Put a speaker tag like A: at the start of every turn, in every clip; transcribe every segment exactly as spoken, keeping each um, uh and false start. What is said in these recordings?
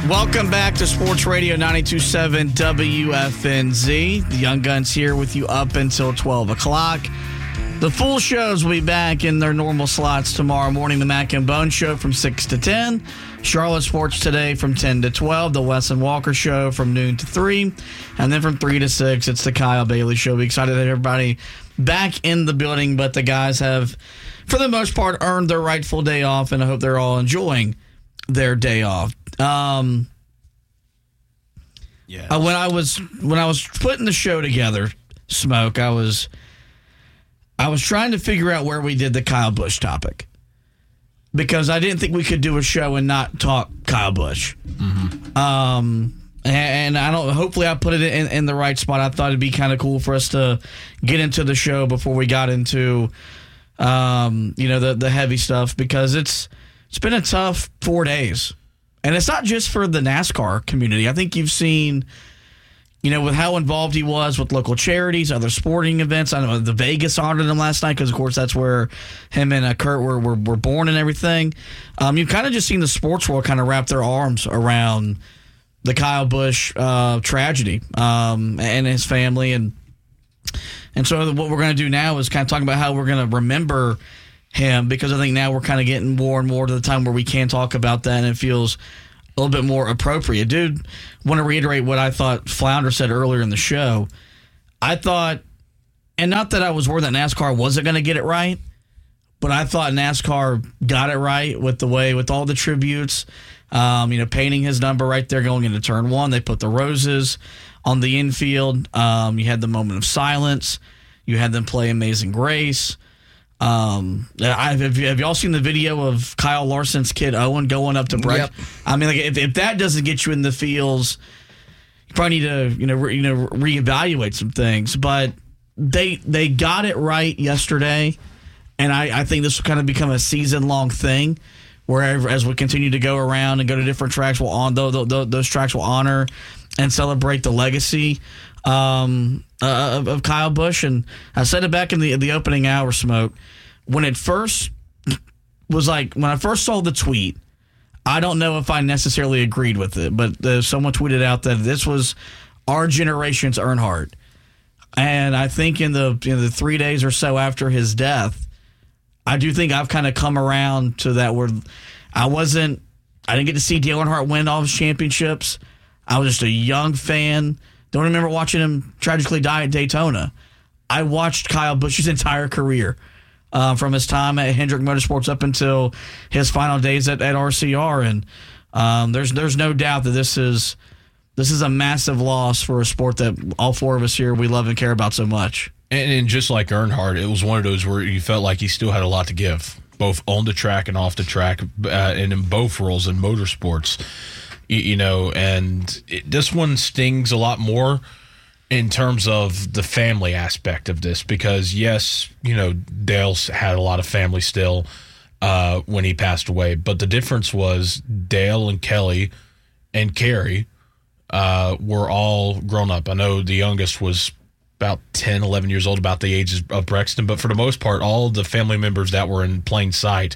A: Welcome back to Sports Radio ninety-two point seven W F N Z. The Young Guns here with you up until twelve o'clock. The full shows will be back in their normal slots tomorrow morning. The Mac and Bone Show from six to ten. Charlotte Sports Today from ten to twelve. The Wes and Walker Show from noon to three. And then from three to six, it's the Kyle Bailey Show. We're excited to have everybody back in the building, but the guys have, for the most part, earned their rightful day off, and I hope they're all enjoying their day off. Um,
B: yeah.
A: Uh, when I was when I was putting the show together, Smoke, I was I was trying to figure out where we did the Kyle Busch topic, because I didn't think we could do a show and not talk Kyle Busch.
B: Mm-hmm.
A: Um, and I don't. Hopefully, I put it in, in the right spot. I thought it'd be kind of cool for us to get into the show before we got into, um, you know, the the heavy stuff, because it's it's been a tough four days. And it's not just for the NASCAR community. I think you've seen, you know, with how involved he was with local charities, other sporting events. I know the Vegas honored him last night because, of course, that's where him and uh, Kurt were, were were born and everything. Um, you've kind of just seen the sports world kind of wrap their arms around the Kyle Busch uh, tragedy um, and his family. And, and so what we're going to do now is kind of talk about how we're going to remember him, because I think now we're kind of getting more and more to the time where we can talk about that, and it feels a little bit more appropriate. Dude, want to reiterate what I thought Flounder said earlier in the show. I thought, and not that I was worried that NASCAR wasn't going to get it right, but I thought NASCAR got it right with the way, with all the tributes, um, you know, painting his number right there going into turn one. They put the roses on the infield. Um, you had the moment of silence. You had them play Amazing Grace. Um, I've, have, have y'all seen the video of Kyle Larson's kid Owen going up to Brett?
B: Yep.
A: I mean, like, if, if that doesn't get you in the feels, you probably need to, you know, re, you know, reevaluate some things. But they they got it right yesterday, and I, I think this will kind of become a season long thing, where as we continue to go around and go to different tracks, we'll on those those tracks will honor and celebrate the legacy um, uh, of, of Kyle Busch. And I said it back in the the opening hour, Smoke. When it first was like, when I first saw the tweet, I don't know if I necessarily agreed with it, but uh, someone tweeted out that this was our generation's Earnhardt. And I think in the in the three days or so after his death, I do think I've kind of come around to that, where I wasn't, I didn't get to see Dale Earnhardt win all his championships. I was just a young fan. Don't remember watching him tragically die at Daytona. I watched Kyle Busch's entire career. Uh, from his time at Hendrick Motorsports up until his final days at, at R C R, and um, there's there's no doubt that this is this is a massive loss for a sport that all four of us here, we love and care about so much.
B: And, and just like Earnhardt, it was one of those where you felt like he still had a lot to give, both on the track and off the track, uh, and in both roles in motorsports. You, you know, and it, this one stings a lot more in terms of the family aspect of this, because yes, you know, Dale's had a lot of family still uh, when he passed away, but the difference was Dale and Kelly and Carrie uh, were all grown up. I know the youngest was about ten, eleven years old, about the age of Brexton, but for the most part, all the family members that were in plain sight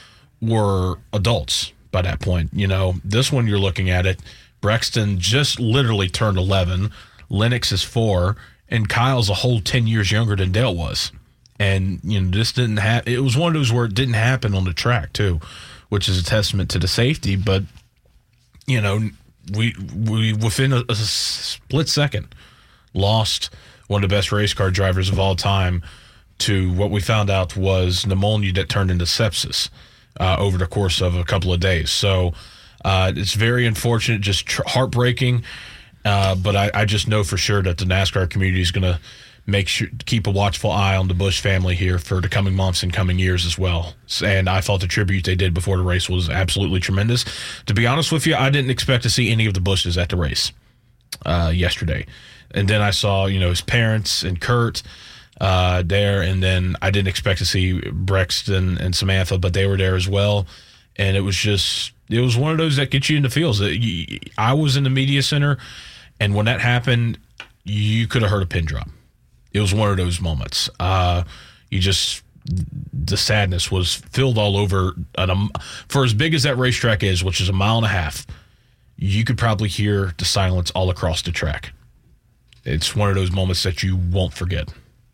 B: were adults by that point. You know, this one you're looking at it, Brexton just literally turned eleven, Lennox is four, and Kyle's a whole ten years younger than Dale was. And, you know, this didn't happen. It was one of those where it didn't happen on the track, too, which is a testament to the safety. But, you know, we, we within a, a split second, lost one of the best race car drivers of all time to what we found out was pneumonia that turned into sepsis uh, over the course of a couple of days. So uh, it's very unfortunate, just tr- heartbreaking. Uh, but I, I just know for sure that the NASCAR community is going to make sure keep a watchful eye on the Busch family here for the coming months and coming years as well. And I thought the tribute they did before the race was absolutely tremendous. To be honest with you, I didn't expect to see any of the Bushes at the race uh, yesterday. And then I saw, you know, his parents and Kurt uh, there, and then I didn't expect to see Brexton and Samantha, but they were there as well. And it was just, it was one of those that get you in the feels. I was in the media center, and when that happened, you could have heard a pin drop. It was one of those moments. Uh, you just, the sadness was filled all over. An, um, for as big as that racetrack is, which is a mile and a half, you could probably hear the silence all across the track. It's one of those moments that you won't forget.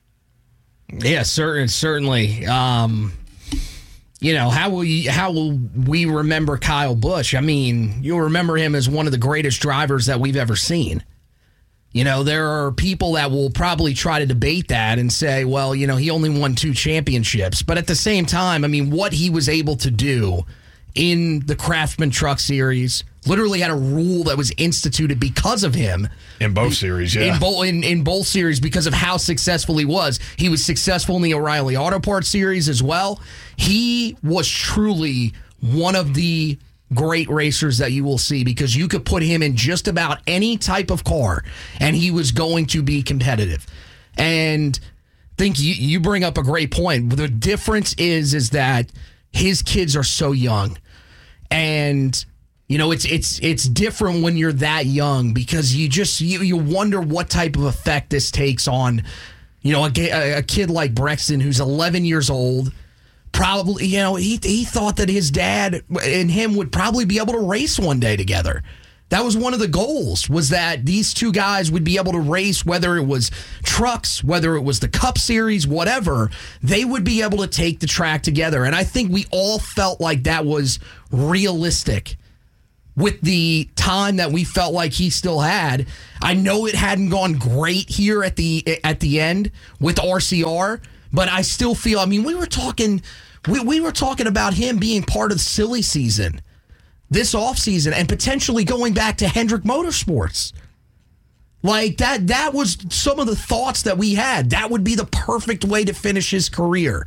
C: Yeah, certain, certainly. Um, you know, how will you, how will we remember Kyle Busch? I mean, you'll remember him as one of the greatest drivers that we've ever seen. You know, there are people that will probably try to debate that and say, well, you know, he only won two championships. But at the same time, I mean, what he was able to do in the Craftsman Truck Series literally had a rule that was instituted because of him.
B: In both series, yeah.
C: In both, in, in both series because of how successful he was. He was successful in the O'Reilly Auto Parts Series as well. He was truly one of the great racers that you will see because you could put him in just about any type of car and he was going to be competitive. And I think you, you bring up a great point. The difference is is that his kids are so young. And you know, it's it's it's different when you're that young because you just you, you wonder what type of effect this takes on, you know, a, a kid like Brexton who's eleven years old. Probably, you know, he he thought that his dad and him would probably be able to race one day together. That was one of the goals, was that these two guys would be able to race, whether it was trucks, whether it was the Cup Series, whatever. They would be able to take the track together. And I think we all felt like that was realistic with the time that we felt like he still had. I know it hadn't gone great here at the at the end with R C R, but I still feel, I mean, we were talking we, we were talking about him being part of the silly season this offseason and potentially going back to Hendrick Motorsports. Like that that was some of the thoughts that we had. That would be the perfect way to finish his career.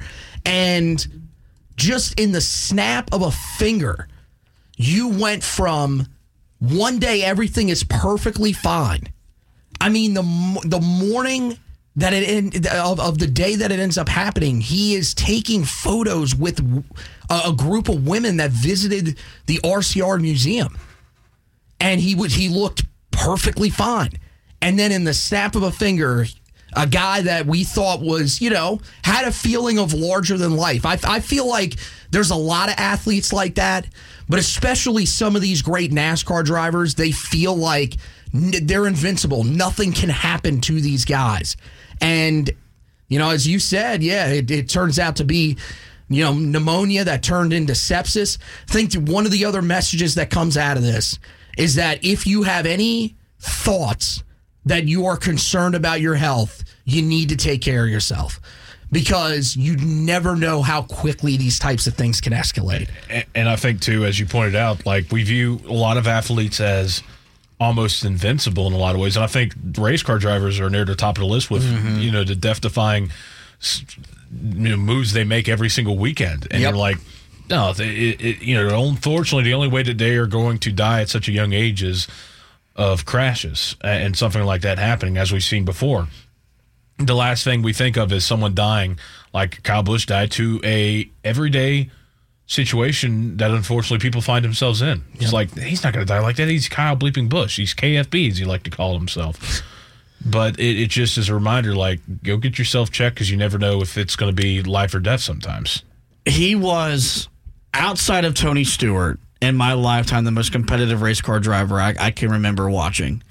C: And just in the snap of a finger, you went from one day everything is perfectly fine. I mean, the the morning that it end, of, of the day that it ends up happening, he is taking photos with a, a group of women that visited the R C R museum, and he would he looked perfectly fine. And then in the snap of a finger, a guy that we thought was, you know, had a feeling of larger than life. I, I feel like there's a lot of athletes like that, but especially some of these great NASCAR drivers, they feel like they're invincible. Nothing can happen to these guys. And, you know, as you said, yeah, it, it turns out to be, you know, pneumonia that turned into sepsis. I think one of the other messages that comes out of this is that if you have any thoughts that you are concerned about your health, you need to take care of yourself because you never know how quickly these types of things can escalate.
B: And, and I think, too, as you pointed out, like we view a lot of athletes as almost invincible in a lot of ways. And I think race car drivers are near the top of the list with, mm-hmm. you know, the death-defying you know, moves they make every single weekend. And yep. you're like, no, it, it, you know, unfortunately, the only way that they are going to die at such a young age is of crashes and something like that happening, as we've seen before. The last thing we think of is someone dying, like Kyle Busch died, to a everyday situation that unfortunately people find themselves in. Yep. It's like, he's not going to die like that. He's Kyle bleeping Busch. He's K F B, as he like to call himself. But it, it just is a reminder, like, go get yourself checked because you never know if it's going to be life or death sometimes.
A: He was, outside of Tony Stewart, in my lifetime, the most competitive race car driver I, I can remember watching.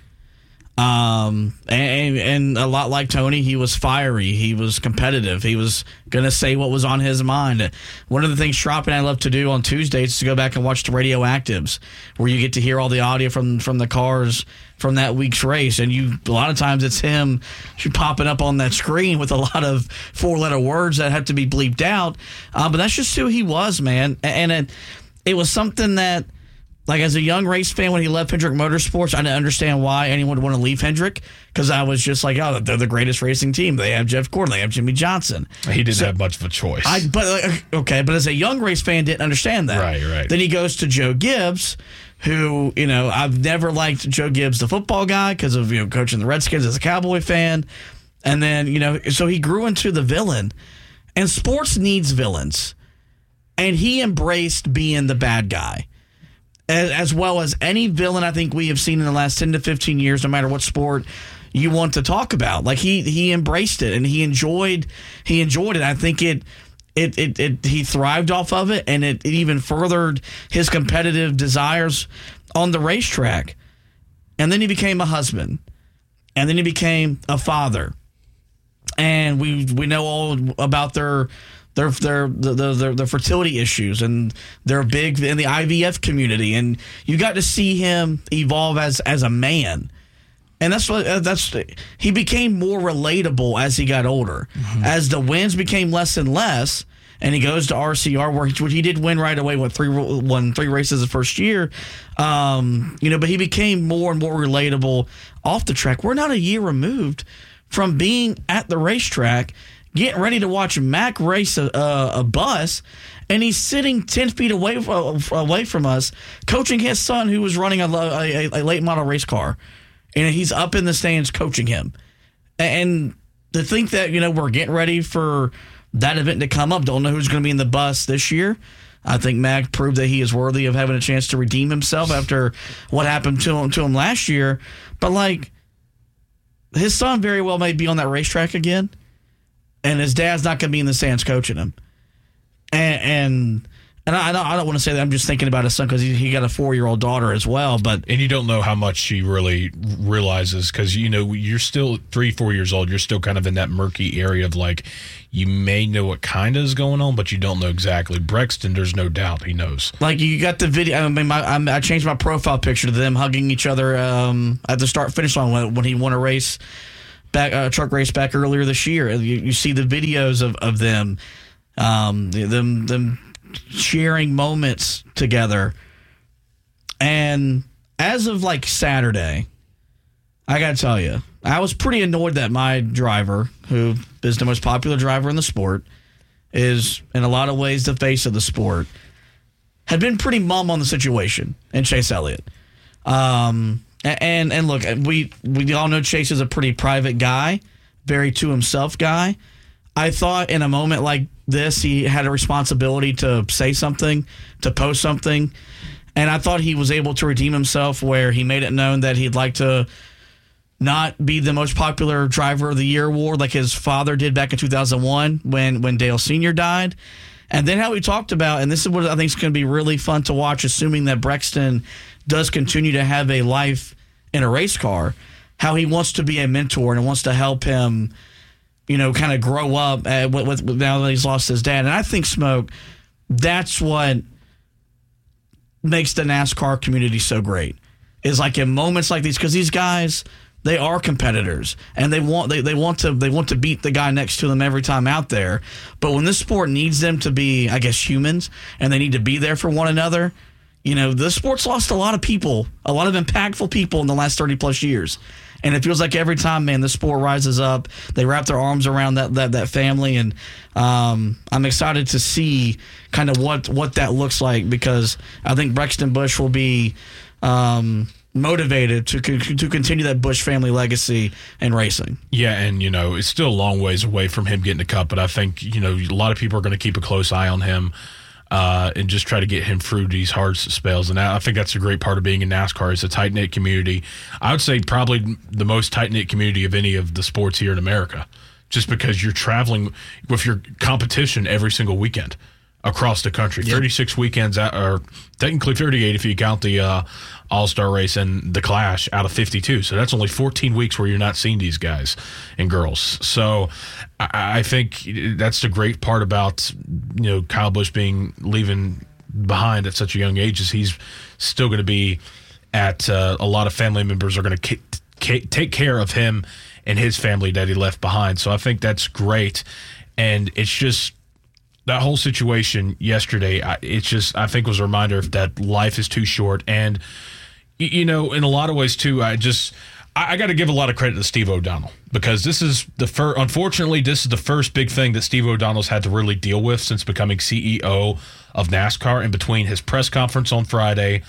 A: Um, and, and a lot like Tony, he was fiery. He was competitive. He was going to say what was on his mind. One of the things Schropp and I love to do on Tuesdays is to go back and watch the Radioactives, where you get to hear all the audio from, from the cars from that week's race. And you a lot of times it's him popping up on that screen with a lot of four-letter words that have to be bleeped out. Uh, but that's just who he was, man. And it, it was something that, like, as a young race fan, when he left Hendrick Motorsports, I didn't understand why anyone would want to leave Hendrick, because I was just like, oh, they're the greatest racing team. They have Jeff Gordon. They have Jimmy Johnson.
B: He didn't
A: so,
B: have much of a choice.
A: I, but okay, but as a young race fan, didn't understand that.
B: Right, right.
A: Then he goes to Joe Gibbs, who, you know, I've never liked Joe Gibbs, the football guy, because of, you know, coaching the Redskins as a Cowboy fan. And then, you know, so he grew into the villain. And sports needs villains. And he embraced being the bad guy. As well as any villain I think we have seen in the last ten to fifteen years, no matter what sport you want to talk about. Like, he he embraced it, and he enjoyed he enjoyed it. I think it it, it, it he thrived off of it, and it, it even furthered his competitive desires on the racetrack. And then he became a husband, and then he became a father. And we we know all about their their their their, their, their fertility issues, and they're big in the I V F community. And you got to see him evolve as as a man. And that's what that's he became more relatable as he got older. Mm-hmm. As the wins became less and less, and he goes to R C R, where he, he did win right away. What three won three races the first year, um, you know. But he became more and more relatable off the track. We're not a year removed from being at the racetrack, getting ready to watch Mac race a, a, a bus, and he's sitting ten feet away away from us, coaching his son who was running a, a, a late model race car. And he's up in the stands coaching him. And to think that, you know, we're getting ready for that event to come up, don't know who's going to be in the bus this year. I think Mac proved that he is worthy of having a chance to redeem himself after what happened to him, to him last year. But, like, his son very well may be on that racetrack again, and his dad's not going to be in the stands coaching him. And... and And I don't, I don't want to say that. I'm just thinking about his son because he, he got a four-year-old daughter as well. But
B: and you don't know how much she really realizes because, you know, you're still three, four years old. You're still kind of in that murky area of, like, you may know what kind of is going on, but you don't know exactly. Brexton, there's no doubt he knows.
A: Like, you got the video. I mean, my, I changed my profile picture to them hugging each other um, at the start-finish line when, when he won a race, back a truck race back earlier this year. You, you see the videos of, of them, um, them, them, sharing moments together. And as of like Saturday, I gotta tell you, I was pretty annoyed that my driver, who is the most popular driver in the sport, is in a lot of ways the face of the sport, had been pretty mum on the situation in Chase Elliott. Um, and and look, we we all know Chase is a pretty private guy, very to himself guy. I thought in a moment like this, he had a responsibility to say something, to post something. And I thought he was able to redeem himself where he made it known that he'd like to not be the most popular driver of the year award like his father did back in two thousand one when, when Dale Senior died. And then how he talked about, and this is what I think is going to be really fun to watch, assuming that Brexton does continue to have a life in a race car, how he wants to be a mentor and wants to help him, you know, kind of grow up uh, with, with now that he's lost his dad. And I think, Smoke, that's what makes the NASCAR community so great. Is like in moments like these, because these guys, they are competitors and they want they, they want to they want to beat the guy next to them every time out there. But when this sport needs them to be, I guess, humans, and they need to be there for one another, you know, this sport's lost a lot of people, a lot of impactful people in the last thirty plus years. And it feels like every time, man, the sport rises up, they wrap their arms around that that, that family. And um, I'm excited to see kind of what, what that looks like, because I think Brexton Busch will be um, motivated to to continue that Busch family legacy in racing.
B: Yeah, and, you know, it's still a long ways away from him getting a cup, but I think, you know, a lot of people are going to keep a close eye on him. Uh, and just try to get him through these hard spells. And I think that's a great part of being in NASCAR. It's a tight-knit community. I would say probably the most tight-knit community of any of the sports here in America, just because you're traveling with your competition every single weekend across the country. Yep. thirty-six weekends, out, or technically thirty-eight if you count the uh, All-Star race and the Clash out of fifty-two. So that's only fourteen weeks where you're not seeing these guys and girls. So I, I think that's the great part about, you know, Kyle Busch being leaving behind at such a young age, is he's still going to be at uh, a lot of family members are going to k- k- take care of him and his family that he left behind. So I think that's great. And it's just, that whole situation yesterday, it's just, I think, was a reminder that life is too short. And, you know, in a lot of ways, too, I just, I, I got to give a lot of credit to Steve O'Donnell, because this is the first, unfortunately, this is the first big thing that Steve O'Donnell's had to really deal with since becoming C E O of NASCAR. And between his press conference on Friday,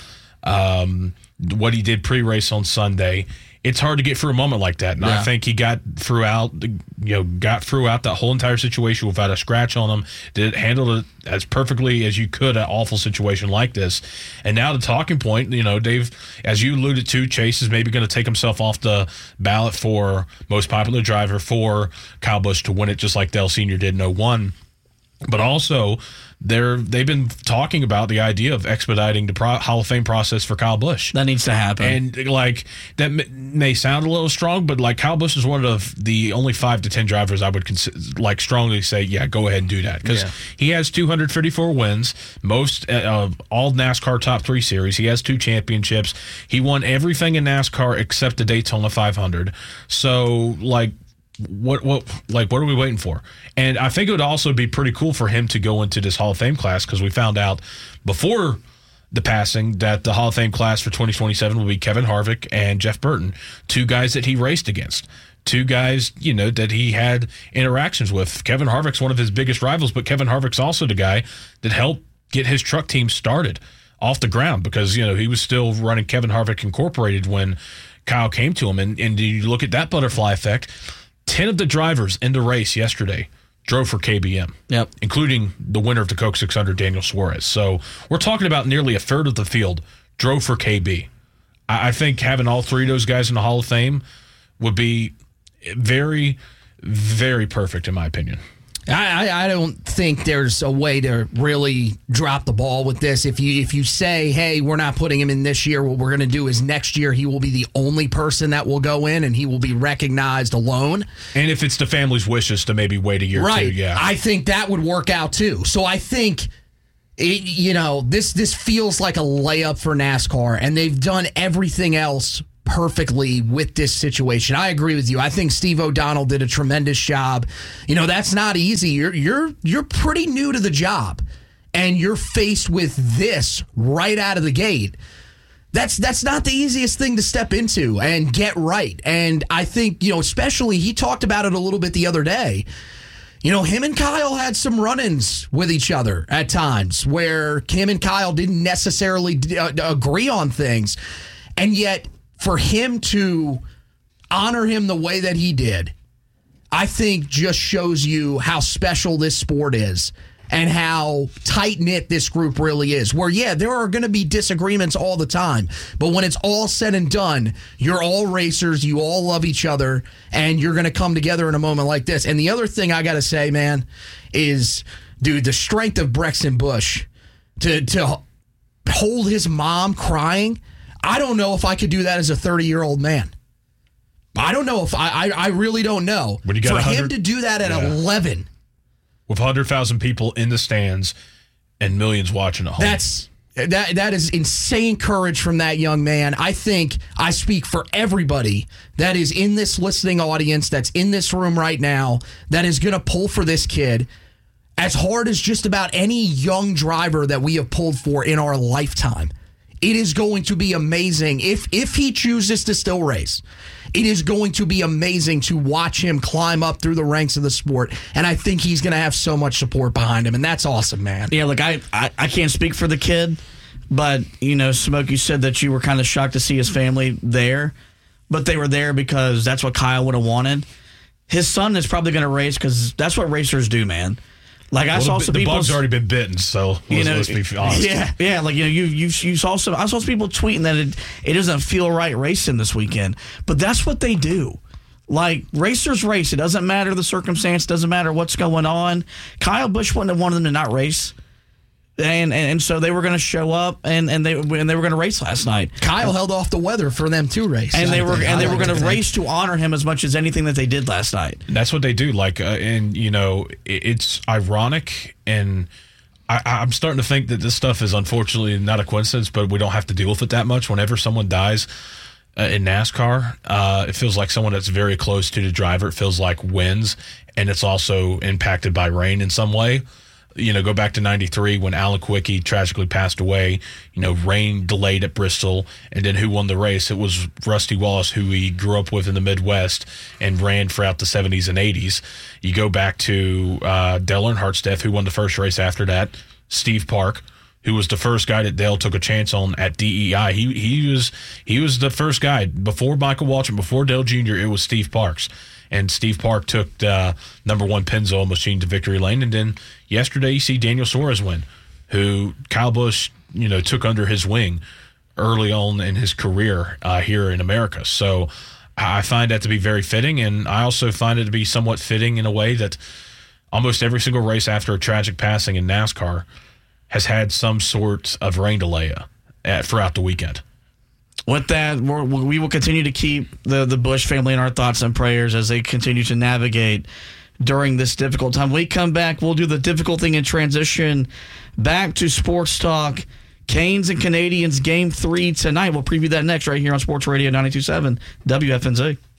B: um, what he did pre-race on Sunday, it's hard to get through a moment like that. And yeah. I think he got throughout, you know, got throughout that whole entire situation without a scratch on him. Did handle it as perfectly as you could, an awful situation like this. And now the talking point, you know, Dave, as you alluded to, Chase is maybe going to take himself off the ballot for most popular driver for Kyle Busch to win it, just like Dale Senior did in oh one. But also, they're they've been talking about the idea of expediting the pro- Hall of Fame process for Kyle Busch.
A: That needs to happen.
B: And like that m- may sound a little strong, but like Kyle Busch is one of the only five to ten drivers I would cons- like strongly say, yeah, go ahead and do that, because
C: Yeah.
B: he has two hundred fifty-four wins, most uh, of all NASCAR top three series. He has two championships. He won everything in NASCAR except the Daytona five hundred. So like. What what like what are we waiting for? And I think it would also be pretty cool for him to go into this Hall of Fame class, because we found out before the passing that the Hall of Fame class for twenty twenty-seven will be Kevin Harvick and Jeff Burton, two guys that he raced against, two guys, you know, that he had interactions with. Kevin Harvick's one of his biggest rivals, but Kevin Harvick's also the guy that helped get his truck team started off the ground, because, you know, he was still running Kevin Harvick Incorporated when Kyle came to him. And, and you look at that butterfly effect. ten of the drivers in the race yesterday drove for K B M,
A: Yep.
B: including the winner of the Coke six hundred, Daniel Suarez. So we're talking about nearly a third of the field drove for K B. I, I think having all three of those guys in the Hall of Fame would be very, very perfect, in my opinion.
C: I, I I don't think there's a way to really drop the ball with this. If you if you say, hey, we're not putting him in this year, what we're going to do is next year he will be the only person that will go in and he will be recognized alone.
B: And if it's the family's wishes to maybe wait a year
C: right.
B: or two, yeah.
C: I think that would work out too. So I think, it, you know, this this feels like a layup for NASCAR, and they've done everything else perfectly with this situation. I agree with you. I think Steve O'Donnell did a tremendous job. You know, that's not easy. You're you're you're pretty new to the job, and you're faced with this right out of the gate. That's that's not the easiest thing to step into and get right. And I think, you know, especially he talked about it a little bit the other day. You know, him and Kyle had some run-ins with each other at times where Kim and Kyle didn't necessarily uh, agree on things. And yet, for him to honor him the way that he did, I think just shows you how special this sport is and how tight-knit this group really is. Where, yeah, there are going to be disagreements all the time, but when it's all said and done, you're all racers, you all love each other, and you're going to come together in a moment like this. And the other thing I got to say, man, is, dude, the strength of Brexton Busch to to hold his mom crying. I don't know if I could do that as a thirty-year-old man. I don't know if I, I, I really don't know.
B: When you got
C: For him
B: one hundred
C: to do that at
B: yeah.
C: eleven.
B: With one hundred thousand people in the stands and millions watching at home.
C: That's that that is insane courage from that young man. I think I speak for everybody that is in this listening audience, that's in this room right now, that is going to pull for this kid as hard as just about any young driver that we have pulled for in our lifetime. It is going to be amazing if if he chooses to still race. It is going to be amazing to watch him climb up through the ranks of the sport, and I think he's going to have so much support behind him, and that's awesome, man.
A: Yeah, look, I, I, I can't speak for the kid, but, you know, Smoke, you said that you were kind of shocked to see his family there, but they were there because that's what Kyle would have wanted. His son is probably going to race because that's what racers do, man. Like I
B: well,
A: saw
B: the,
A: some
B: the
A: people.
B: bug's already been bitten, so let's,
A: you know,
B: let's be honest.
A: Yeah, yeah. Like you know, you you you saw some. I saw some people tweeting that it it doesn't feel right racing this weekend, but that's what they do. Like racers race. It doesn't matter the circumstance. Doesn't matter what's going on. Kyle Busch wouldn't have wanted them to not race. And, and and so they were going to show up and, and they and they were going to race last night.
C: Kyle held off the weather for them to race,
A: and they were and they were going to
C: think.
A: race to honor him as much as anything that they did last night.
B: That's what they do. Like, uh, and you know, it, it's ironic, and I, I'm starting to think that this stuff is unfortunately not a coincidence, but we don't have to deal with it that much. Whenever someone dies uh, in NASCAR, uh, it feels like someone that's very close to the driver. It feels like wins, and it's also impacted by rain in some way. You know, go back to ninety-three when Alan Quickie tragically passed away. You know, rain delayed at Bristol, and then who won the race? It was Rusty Wallace, who he grew up with in the Midwest and ran throughout the seventies and eighties. You go back to uh, Dale Earnhardt's death, who won the first race after that. Steve Park, who was the first guy that Dale took a chance on at D E I. He he was he was the first guy before Michael Waltrip, before Dale Junior It was Steve Parks. And Steve Park took uh, number one Pennzoil machine to victory lane. And then yesterday you see Daniel Suarez win, who Kyle Busch, you know, took under his wing early on in his career uh, here in America. So I find that to be very fitting. And I also find it to be somewhat fitting in a way that almost every single race after a tragic passing in NASCAR has had some sort of rain delay at, throughout the weekend.
A: With that, we're, we will continue to keep the, the Busch family in our thoughts and prayers as they continue to navigate during this difficult time. When we come back, we'll do the difficult thing and transition back to sports talk. Canes and Canadians game three tonight. We'll preview that next right here on Sports Radio ninety-two point seven W F N Z.